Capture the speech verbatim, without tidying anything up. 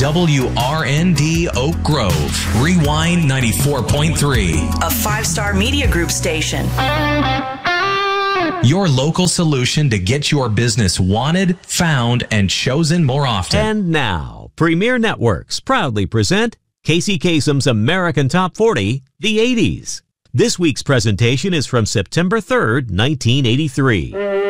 W R N D Oak Grove. Rewind ninety-four point three. A five-star media group station. Your local solution to get your business wanted, found, and chosen more often. And now, Premier Networks proudly present Casey Kasem's American Top forty, the eighties. This week's presentation is from September third, nineteen eighty-three.